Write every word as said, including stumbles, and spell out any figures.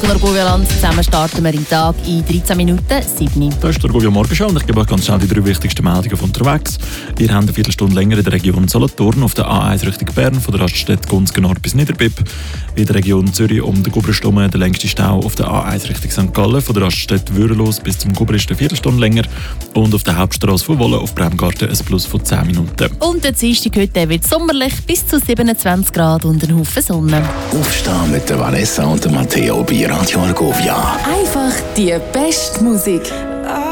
Region Argovia-Land. Zusammen starten wir im Tag in dreizehn Minuten, sieben. Das ist der Argovia Morgenschau und ich gebe euch ganz schnell die drei wichtigsten Meldungen von unterwegs. Wir haben eine Viertelstunde länger in der Region Solothurn auf der A eins Richtung Bern, von der Raststätte Gunzgenort bis Niederbipp. In der Region Zürich um den Gubristumme der längste Stau auf der A eins Richtung Sankt Gallen, von der Raststätte Würelos bis zum Gubrist eine Viertelstunde länger. Und auf der Hauptstrasse von Wolle auf Bremgarten ein Plus von zehn Minuten. Und der Dienstag heute wird sommerlich bis zu siebenundzwanzig Grad und ein Haufen Sonne. Aufstehen mit der Vanessa und der Matteo bei Radio Argovia. Einfach die beste Musik.